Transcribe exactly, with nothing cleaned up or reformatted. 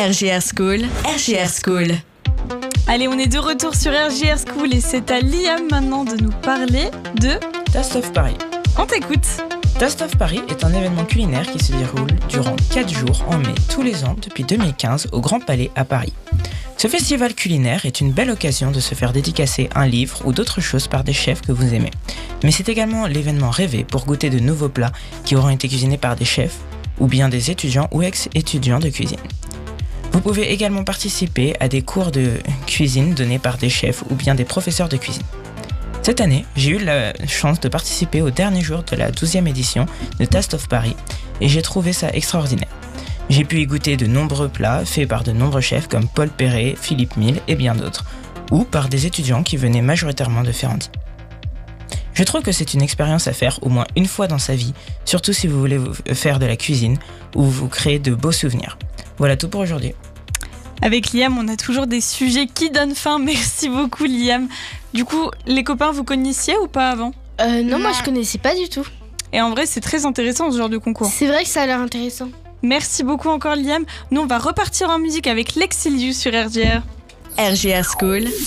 R J R School, R J R School. Allez, on est de retour sur R J R School et c'est à Liam maintenant de nous parler de Taste of Paris. On t'écoute. Taste of Paris est un événement culinaire qui se déroule durant quatre jours en mai tous les ans depuis deux mille quinze au Grand Palais à Paris. Ce festival culinaire est une belle occasion de se faire dédicacer un livre ou d'autres choses par des chefs que vous aimez. Mais c'est également l'événement rêvé pour goûter de nouveaux plats qui auront été cuisinés par des chefs ou bien des étudiants ou ex-étudiants de cuisine. Vous pouvez également participer à des cours de cuisine donnés par des chefs ou bien des professeurs de cuisine. Cette année, j'ai eu la chance de participer au dernier jour de la douzième édition de Taste of Paris et j'ai trouvé ça extraordinaire. J'ai pu y goûter de nombreux plats faits par de nombreux chefs comme Paul Perret, Philippe Mille et bien d'autres, ou par des étudiants qui venaient majoritairement de Ferrandi. Je trouve que c'est une expérience à faire au moins une fois dans sa vie, surtout si vous voulez faire de la cuisine ou vous créer de beaux souvenirs. Voilà tout pour aujourd'hui. Avec Liam, on a toujours des sujets qui donnent faim. Merci beaucoup, Liam. Du coup, les copains, vous connaissiez ou pas avant ? Euh, non, moi je connaissais pas du tout. Et en vrai, c'est très intéressant ce genre de concours. C'est vrai que ça a l'air intéressant. Merci beaucoup encore, Liam. Nous, on va repartir en musique avec Lexilius sur R J R. R J R School.